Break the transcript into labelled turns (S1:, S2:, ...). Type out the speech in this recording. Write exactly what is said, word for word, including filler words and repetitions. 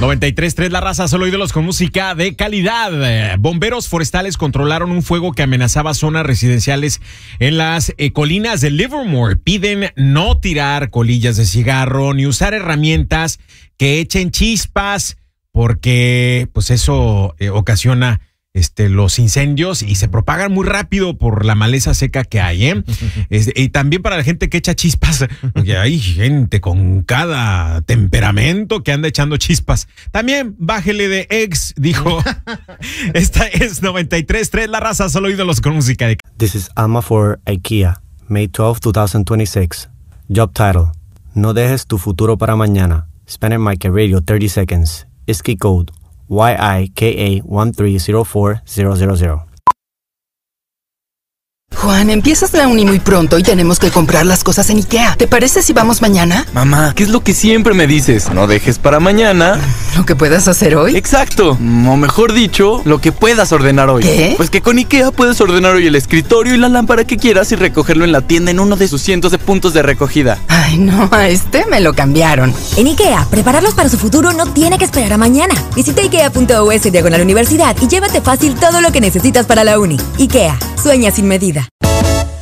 S1: noventa y tres punto tres La Raza, solo ídolos con música de calidad. Bomberos forestales controlaron un fuego que amenazaba zonas residenciales en las eh, colinas de Livermore. Piden no tirar colillas de cigarro ni usar herramientas que echen chispas, porque pues eso eh, ocasiona Este, los incendios y se propagan muy rápido por la maleza seca que hay, ¿eh? Este, y también para la gente que echa chispas, porque hay gente con cada temperamento que anda echando chispas. También bájele de ex, dijo. Esta es noventa y tres punto tres La Raza, solo ídolos con música de...
S2: This is Alma for IKEA, May twelfth, twenty twenty-six. Job title: No dejes tu futuro para mañana. Spanish Mike Radio, thirty seconds. I S K I code Y I K A one three zero four zero zero zero.
S3: Juan, empiezas la uni muy pronto y tenemos que comprar las cosas en IKEA. ¿Te parece si vamos mañana?
S4: Mamá, ¿qué es lo que siempre me dices? No dejes para mañana
S3: ¿Lo que puedas hacer hoy?
S4: Exacto, o mejor dicho, lo que puedas ordenar hoy.
S3: ¿Qué?
S4: Pues que con IKEA puedes ordenar hoy el escritorio y la lámpara que quieras y recogerlo en la tienda en uno de sus cientos de puntos de recogida.
S3: Ay, no, a este me lo cambiaron.
S5: En IKEA, prepararlos para su futuro no tiene que esperar a mañana. Visita ikea punto u s diagonal universidad y llévate fácil todo lo que necesitas para la uni. IKEA, sueña sin medida.